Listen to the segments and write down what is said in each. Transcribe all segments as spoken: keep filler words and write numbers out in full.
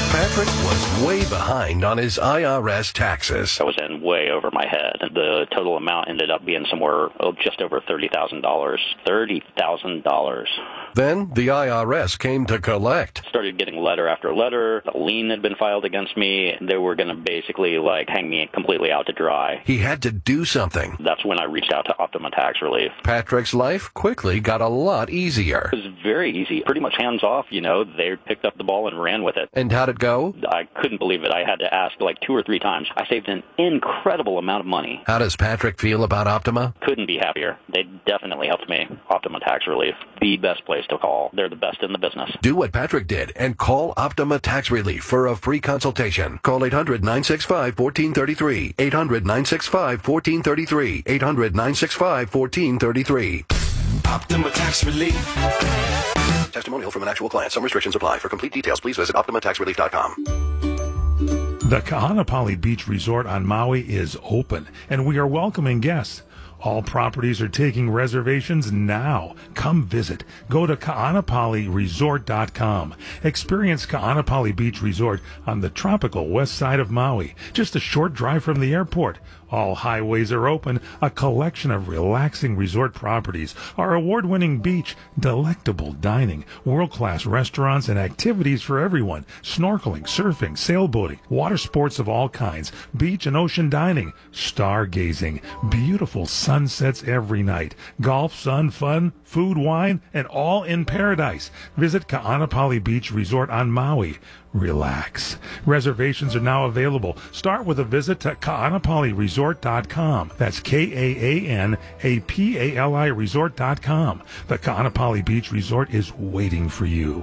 Patrick was way behind on his I R S taxes. I was in way over my head. The total amount ended up being somewhere oh, just over thirty thousand dollars. thirty thousand dollars. Then the I R S came to collect. Started getting letter after letter. A lien had been filed against me. They were going to basically like hang me completely out to dry. He had to do something. That's when I reached out to Optima Tax Relief. Patrick's life quickly got a lot easier. It was very easy. Pretty much hands off, you know. They picked up the ball and ran with it. And how'd it go? I couldn't believe it. I had to ask like two or three times. I saved an incredible amount of money. How does Patrick feel about Optima? Couldn't be happier. They definitely helped me. Optima Tax Relief, the best place to call. They're the best in the business. Do what Patrick did and call Optima Tax Relief for a free consultation. Call eight hundred, nine six five, one four three three. eight hundred, nine six five, one four three three. eight hundred, nine six five, one four three three. Optima Tax Relief. Testimonial from an actual client. Some restrictions apply. For complete details, please visit optima tax relief dot com. The Kahanapali Beach Resort on Maui is open, and we are welcoming guests. All properties are taking reservations now. Come visit. Go to kaanapali resort dot com. Experience Kaanapali Beach Resort on the tropical west side of Maui, just a short drive from the airport. All highways are open, a collection of relaxing resort properties, our award-winning beach, delectable dining, world-class restaurants, and activities for everyone, snorkeling, surfing, sailboating, water sports of all kinds, beach and ocean dining, stargazing, beautiful sunsets every night, golf, sun, fun, food, wine, and all in paradise. Visit Kaanapali Beach Resort on Maui. Relax. Reservations are now available. Start with a visit to kaanapali resort dot com. That's K A A N A P A L I resort dot com. The Kaanapali Beach Resort is waiting for you.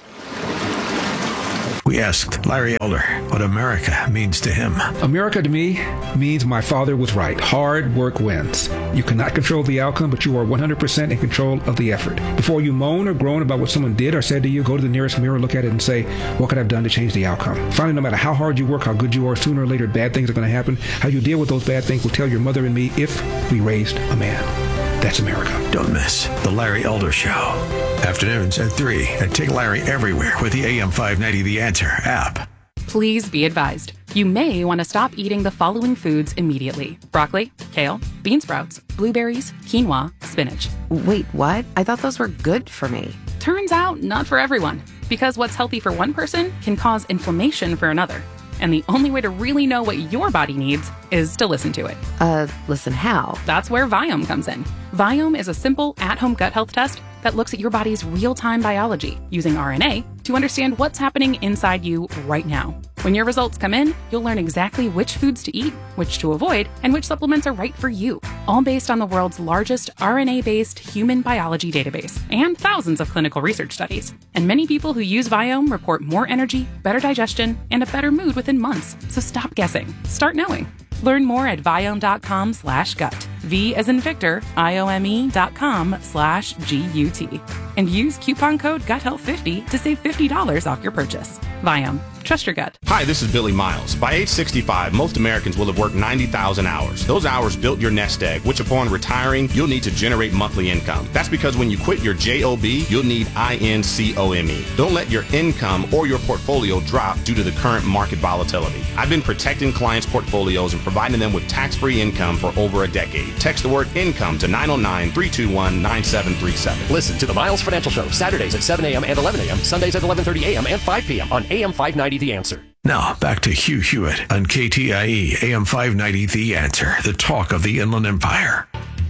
We asked Larry Elder what America means to him. America to me means my father was right. Hard work wins. You cannot control the outcome, but you are one hundred percent in control of the effort. Before you moan or groan about what someone did or said to you, go to the nearest mirror, look at it, and say, what could I have done to change the outcome? Finally, no matter how hard you work, how good you are, sooner or later, bad things are going to happen. How you deal with those bad things will tell your mother and me if we raised a man. That's America. Don't miss The Larry Elder Show. Afternoons at three, and take Larry everywhere with the A M five ninety The Answer app. Please be advised. You may want to stop eating the following foods immediately. Broccoli, kale, bean sprouts, blueberries, quinoa, spinach. Wait, what? I thought those were good for me. Turns out, not for everyone. Because what's healthy for one person can cause inflammation for another. And the only way to really know what your body needs is to listen to it. Uh, listen how? That's where Viome comes in. Viome is a simple, at-home gut health test that looks at your body's real-time biology using R N A to understand what's happening inside you right now. When your results come in, you'll learn exactly which foods to eat, which to avoid, and which supplements are right for you, all based on the world's largest R N A-based human biology database and thousands of clinical research studies. And many people who use Viome report more energy, better digestion, and a better mood within months. So stop guessing. Start knowing. Learn more at Viome.com slash gut. V as in Victor, I-O-M-E dot com slash G-U-T. And use coupon code gut health fifty to save fifty dollars off your purchase. Viome. Trust your gut. Hi, this is Billy Miles. By age sixty-five, most Americans will have worked ninety thousand hours. Those hours built your nest egg, which upon retiring, you'll need to generate monthly income. That's because when you quit your job, you'll need income. Don't let your income or your portfolio drop due to the current market volatility. I've been protecting clients' portfolios and providing them with tax-free income for over a decade. Text the word income to nine oh nine, three two one, nine seven three seven. Listen to the Miles Financial Show, Saturdays at seven a.m. and eleven a.m., Sundays at eleven thirty a.m. and five p.m. on A M five ninety The Answer. Now, back to Hugh Hewitt on K T I E, A M five ninety The Answer, the talk of the Inland Empire.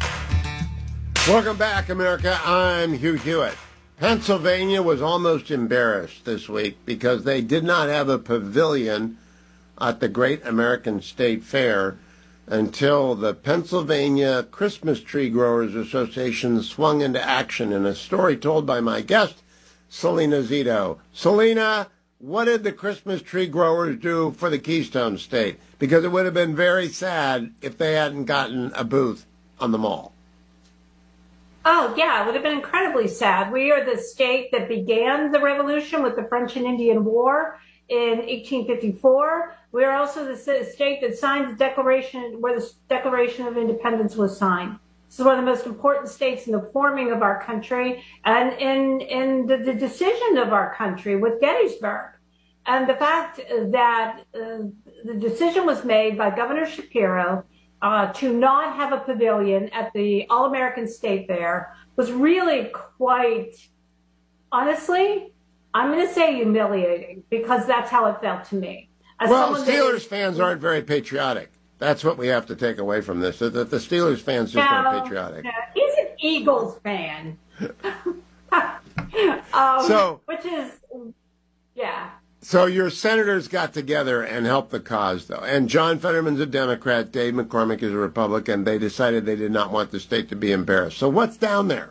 Welcome back, America. I'm Hugh Hewitt. Pennsylvania was almost embarrassed this week because they did not have a pavilion at the Great American State Fair until the Pennsylvania Christmas Tree Growers Association swung into action in a story told by my guest, Selena Zito. Selena, what did the Christmas tree growers do for the Keystone State? Because it would have been very sad if they hadn't gotten a booth on the mall. Oh, yeah, it would have been incredibly sad. We are the state that began the revolution with the French and Indian War in eighteen fifty-four. We are also the state that signed the Declaration, where the Declaration of Independence was signed. This is one of the most important states in the forming of our country and in, in the, the decision of our country with Gettysburg. And the fact that uh, the decision was made by Governor Shapiro uh, to not have a pavilion at the All-American State Fair was really quite, honestly, I'm going to say humiliating, because that's how it felt to me. As well, that Steelers is, fans aren't very patriotic. That's what we have to take away from this, that the Steelers fans just no, aren't patriotic. No, he's an Eagles fan. um, so, which is, yeah. So your senators got together and helped the cause, though. And John Fetterman's a Democrat, Dave McCormick is a Republican. They decided they did not want the state to be embarrassed. So what's down there?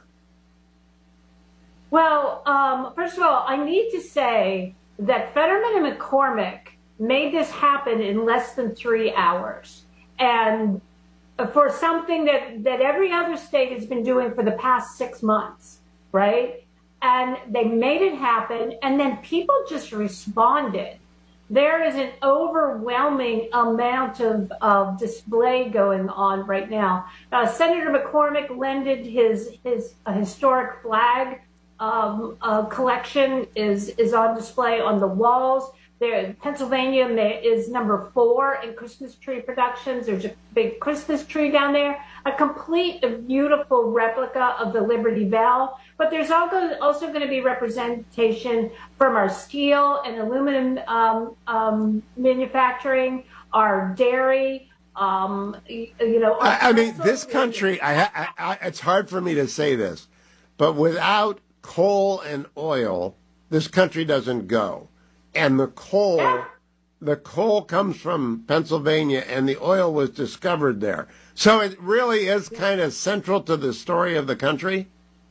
Well, um, first of all, I need to say that Fetterman and McCormick made this happen in less than three hours. And for something that, that every other state has been doing for the past six months, right? And they made it happen, and then people just responded. There is an overwhelming amount of, of display going on right now. Uh, Senator McCormick lended his, his uh, historic flag um, uh, collection is, is on display on the walls. There, Pennsylvania is number four in Christmas tree productions. There's a big Christmas tree down there, a complete beautiful replica of the Liberty Bell. But there's also, also going to be representation from our steel and aluminum um, um, manufacturing, our dairy. Um, you, you know, I, I mean, this country, I, I, I, it's hard for me to say this, but without coal and oil, this country doesn't go. And the coal, yeah. the coal comes from Pennsylvania, and the oil was discovered there. So it really is kind of central to the story of the country.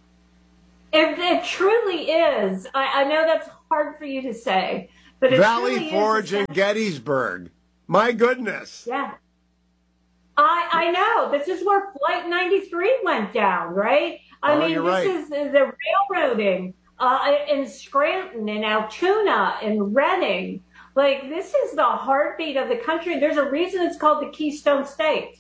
It, it truly is. I, I know that's hard for you to say, but it Valley truly Forge is and Gettysburg. My goodness. Yeah. I I know. This is where Flight ninety-three went down, right? I oh, mean, you're this right. is the railroading uh, in Scranton and Altoona and Reading. Like, this is the heartbeat of the country. There's a reason it's called the Keystone State.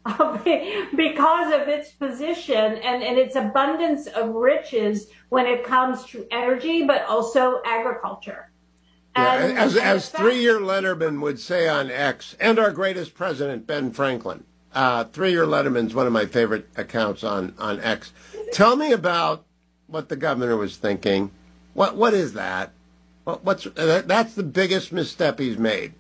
Because of its position and, and its abundance of riches when it comes to energy, but also agriculture. Yeah, and, as and as three-year Letterman would say on X, and our greatest president, Ben Franklin. Uh, three-year Letterman's one of my favorite accounts on, on X. Tell me about what the governor was thinking. What What is that? What, what's uh, That's the biggest misstep he's made.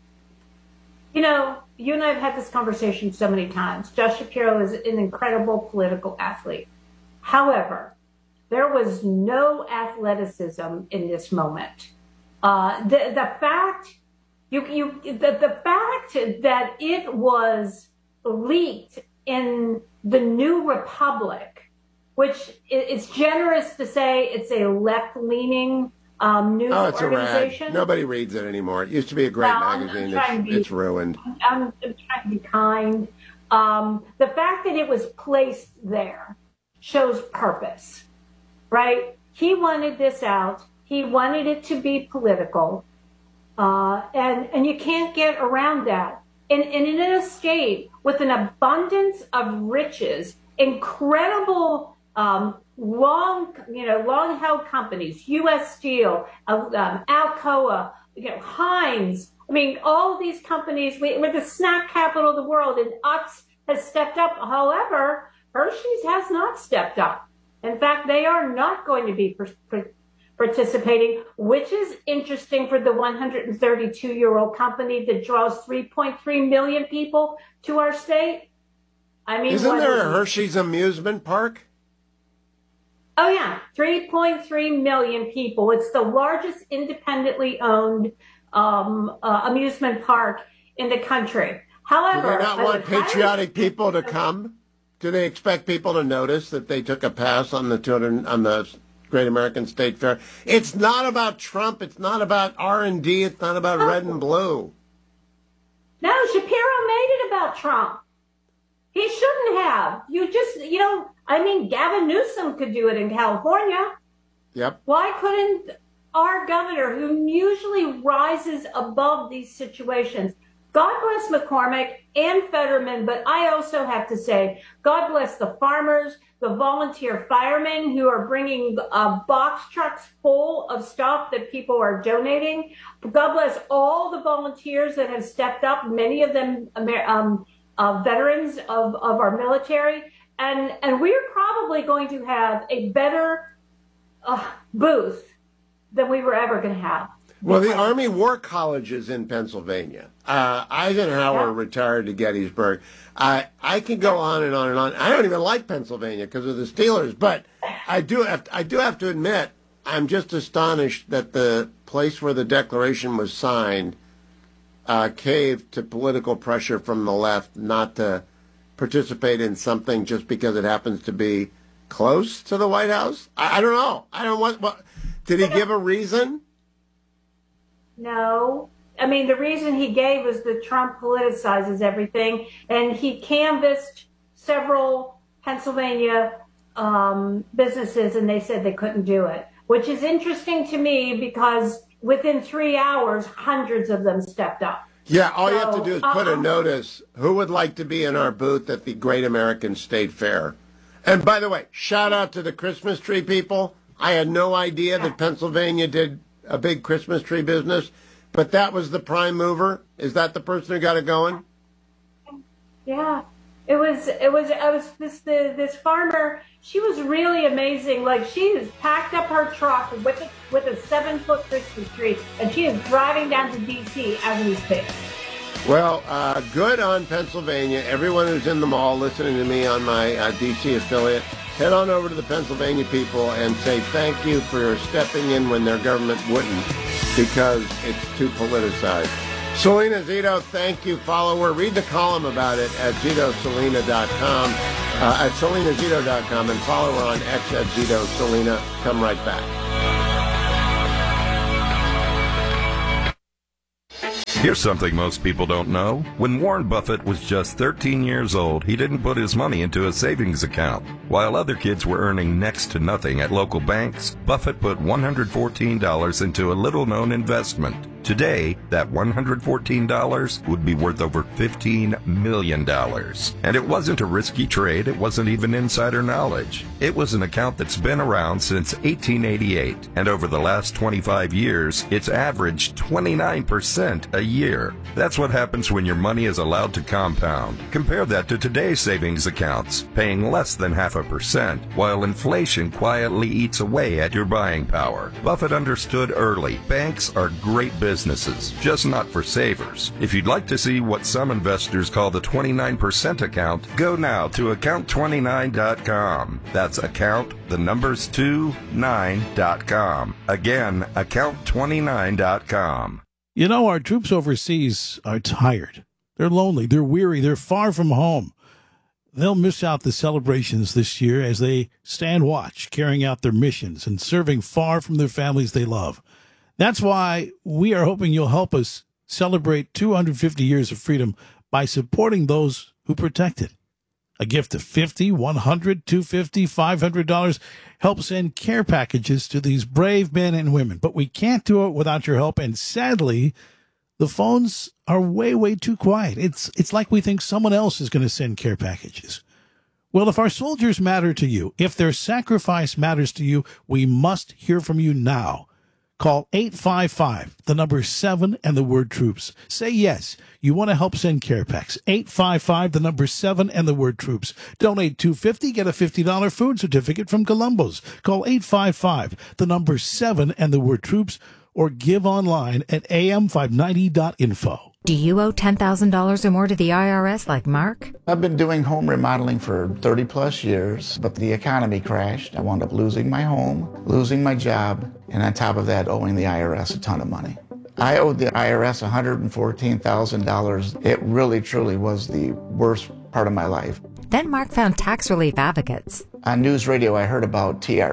You know, you and I have had this conversation so many times. Josh Shapiro is an incredible political athlete. However, there was no athleticism in this moment. Uh, the the fact you you the, the fact that it was leaked in the New Republic, which it's generous to say it's a left-leaning um, news oh, it's organization. A rag. Nobody reads it anymore. It used to be a great well, magazine. I'm, I'm it's, be, it's ruined. I'm, I'm trying to be kind. Um, the fact that it was placed there shows purpose, right? He wanted this out. He wanted it to be political. Uh, and, and you can't get around that. And, and in a state with an abundance of riches, incredible um, long, you know, long-held companies, U S Steel, um, Alcoa, you know, Heinz. I mean, all of these companies, we, we're the snack capital of the world, and Utz has stepped up. However, Hershey's has not stepped up. In fact, they are not going to be per, per, participating, which is interesting for the one hundred thirty-two-year-old company that draws three point three million people to our state. I mean, isn't there a Hershey's amusement park? Oh, yeah, three point three million people. It's the largest independently owned um, uh, amusement park in the country. However, do they not want patriotic people to come? Do they expect people to notice that they took a pass on the two hundred, on the Great American State Fair? It's not about Trump. It's not about R and D. It's not about oh. red and blue. No, Shapiro made it about Trump. He shouldn't have. You just, you know, I mean, Gavin Newsom could do it in California. Yep. Why couldn't our governor, who usually rises above these situations, God bless McCormick and Fetterman, but I also have to say, God bless the farmers, the volunteer firemen who are bringing uh, box trucks full of stuff that people are donating. God bless all the volunteers that have stepped up, many of them um, uh, veterans of, of our military. And, and we're probably going to have a better uh, booth than we were ever going to have. Well, the Army War College is in Pennsylvania. Uh, Eisenhower yeah. retired to Gettysburg. I I can go on and on and on. I don't even like Pennsylvania because of the Steelers, but I do have to, I do have to admit I'm just astonished that the place where the Declaration was signed uh, caved to political pressure from the left not to participate in something just because it happens to be close to the White House. I, I don't know. I don't want. What, did he give a reason? No. I mean, the reason he gave was that Trump politicizes everything, and he canvassed several Pennsylvania um, businesses, and they said they couldn't do it, which is interesting to me because within three hours, hundreds of them stepped up. Yeah, all so, you have to do is put uh, a notice, who would like to be in our booth at the Great American State Fair? And by the way, shout out to the Christmas tree people. I had no idea that Pennsylvania did a big Christmas tree business, but that was the prime mover. Is that the person who got it going? Yeah, it was. It was. I was this the, this farmer. She was really amazing. Like she has packed up her truck with a, with a seven foot Christmas tree, and she is driving down to D C as we speak. Well, uh, good on Pennsylvania. Everyone who's in the mall listening to me on my uh, D C affiliate, head on over to the Pennsylvania people and say thank you for stepping in when their government wouldn't, because it's too politicized. Selena Zito, thank you. Follow her. Read the column about it at zito selena dot com, uh, at selena zito dot com, and follow her on X at Zito Selena. Come right back. Here's something most people don't know. When Warren Buffett was just thirteen years old, he didn't put his money into a savings account. While other kids were earning next to nothing at local banks, Buffett put one hundred fourteen dollars into a little-known investment. Today, that one hundred fourteen dollars would be worth over fifteen million dollars. And it wasn't a risky trade. It wasn't even insider knowledge. It was an account that's been around since eighteen eighty-eight. And over the last twenty-five years, it's averaged twenty-nine percent a year. That's what happens when your money is allowed to compound. Compare that to today's savings accounts, paying less than half a percent, while inflation quietly eats away at your buying power. Buffett understood early. Banks are great business. Businesses, just not for savers. If you'd like to see what some investors call the twenty-nine percent account, go now to account twenty-nine dot com. That's account, the numbers two, nine dot com. Again, account twenty-nine dot com. You know, our troops overseas are tired. They're lonely. They're weary. They're far from home. They'll miss out the celebrations this year as they stand watch, carrying out their missions and serving far from their families they love. That's why we are hoping you'll help us celebrate two hundred fifty years of freedom by supporting those who protect it. A gift of fifty dollars, one hundred dollars, two hundred fifty dollars, five hundred dollars helps send care packages to these brave men and women. But we can't do it without your help. And sadly, the phones are way, way too quiet. It's, it's like we think someone else is going to send care packages. Well, if our soldiers matter to you, if their sacrifice matters to you, we must hear from you now. Call eight five five, the number seven, and the word troops. Say yes. You want to help send care packs. eight five five, the number seven, and the word troops. Donate two hundred fifty dollars, get a fifty dollars food certificate from Columbo's. Call eight five five, the number seven, and the word troops, or give online at a m five ninety dot info. Do you owe ten thousand dollars or more to the I R S like Mark? I've been doing home remodeling for thirty plus years, but the economy crashed. I wound up losing my home, losing my job, and on top of that, owing the I R S a ton of money. I owed the I R S one hundred fourteen thousand dollars. It really, truly was the worst part of my life. Then Mark found tax relief advocates. On news radio, I heard about T R A,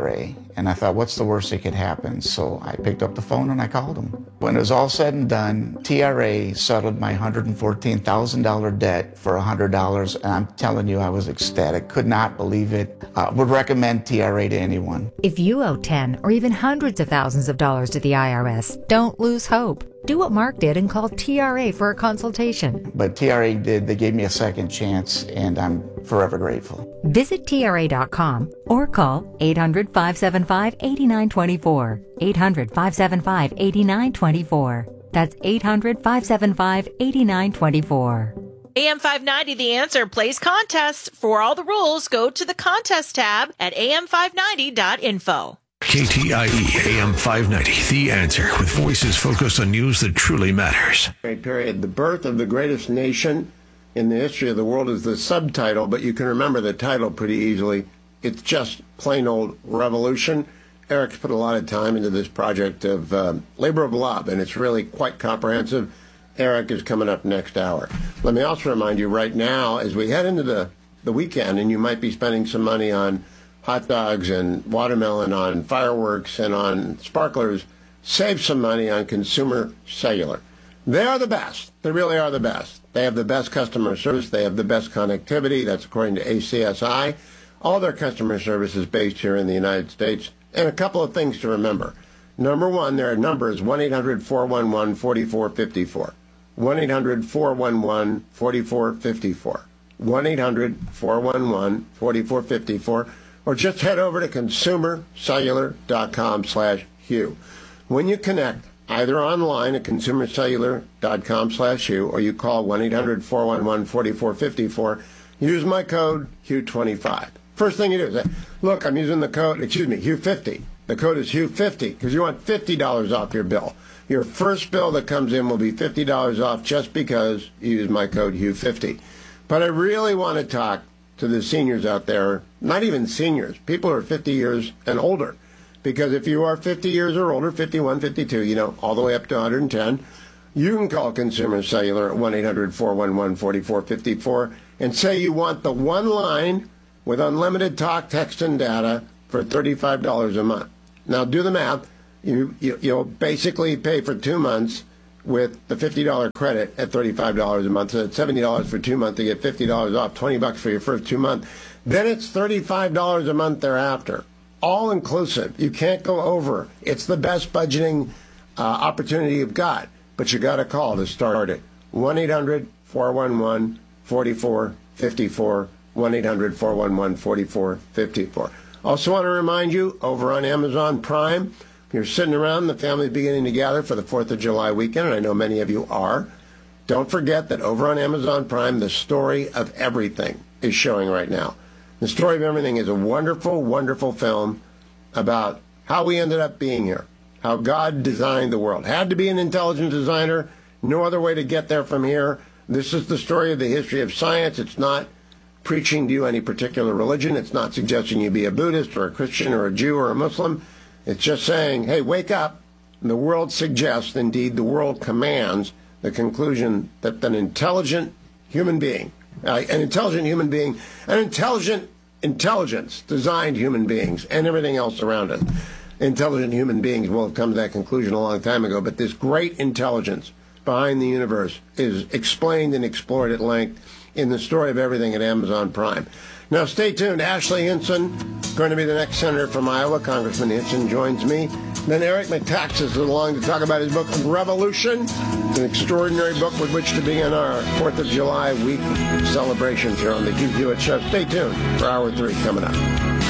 And I thought, what's the worst that could happen? So I picked up the phone and I called them. When it was all said and done, T R A settled my one hundred fourteen thousand dollars debt for one hundred dollars. And I'm telling you, I was ecstatic. Could not believe it. Uh, would recommend T R A to anyone. If you owe ten or even hundreds of thousands of dollars to the I R S, don't lose hope. Do what Mark did and call T R A for a consultation. But T R A did. They gave me a second chance, and I'm forever grateful. Visit T R A dot com or call eight hundred, five seven five, eight nine two four. eight hundred, five seven five, eight nine two four. That's eight hundred, five seven five, eight nine two four. A M five ninety The Answer plays contests. For all the rules, go to the contest tab at A M five ninety dot info. K T I E A M five ninety, The Answer, with voices focused on news that truly matters. Period. The birth of the greatest nation in the history of the world is the subtitle, but you can remember the title pretty easily. It's just plain old revolution. Eric's put a lot of time into this project of uh, labor of love, and it's really quite comprehensive. Eric is coming up next hour. Let me also remind you right now, as we head into the, the weekend, and you might be spending some money on hot dogs and watermelon, on fireworks and on sparklers, save some money on Consumer Cellular. They are the best. They really are the best. They have the best customer service. They have the best connectivity. That's according to A C S I. All their customer service is based here in the United States. And a couple of things to remember. Number one, their number is one eight hundred, four one one, four four five four. one eight hundred, four one one, four four five four. one eight hundred, four one one, four four five four. Or just head over to consumer cellular dot com slash Hugh. When you connect, either online at consumer cellular dot com slash Hugh, or you call one eight hundred, four one one, four four five four, use my code Hugh twenty-five. First thing you do is say, look, I'm using the code, excuse me, Hugh fifty. The code is Hugh fifty because you want fifty dollars off your bill. Your first bill that comes in will be fifty dollars off just because you use my code Hugh fifty. But I really want to talk to the seniors out there, not even seniors, people who are fifty years and older. Because if you are fifty years or older, fifty-one, fifty-two, you know, all the way up to one hundred ten, you can call Consumer Cellular at one eight hundred, four one one, four four five four and say you want the one line with unlimited talk, text, and data for thirty-five dollars a month. Now, do the math. You, you, you'll basically pay for two months with the fifty dollars credit at thirty-five dollars a month. So it's seventy dollars for two months to get fifty dollars off, twenty bucks for your first two months. Then it's thirty-five dollars a month thereafter. All inclusive. You can't go over. It's the best budgeting uh, opportunity you've got. But you got to call to start it. one eight hundred, four one one, four four five four. one eight hundred, four one one, four four five four. Also want to remind you, over on Amazon Prime, you're sitting around, the family's beginning to gather for the fourth of July weekend, and I know many of you are. Don't forget that over on Amazon Prime, The Story of Everything is showing right now. The Story of Everything is a wonderful, wonderful film about how we ended up being here, how God designed the world. Had to be an intelligent designer, no other way to get there from here. This is the story of the history of science. It's not preaching to you any particular religion. It's not suggesting you be a Buddhist or a Christian or a Jew or a Muslim. It's just saying, hey, wake up. And the world suggests, indeed the world commands, the conclusion that an intelligent human being, uh, an intelligent human being, an intelligent intelligence designed human beings and everything else around us. Intelligent human beings will have come to that conclusion a long time ago, but this great intelligence behind the universe is explained and explored at length in The Story of Everything at Amazon Prime. Now, stay tuned. Ashley Hinson, going to be the next senator from Iowa. Congressman Hinson joins me. Then Eric Metaxas is along to talk about his book, Revolution, an extraordinary book with which to begin our fourth of July week celebrations here on the Hugh Hewitt Show. Stay tuned for hour three coming up.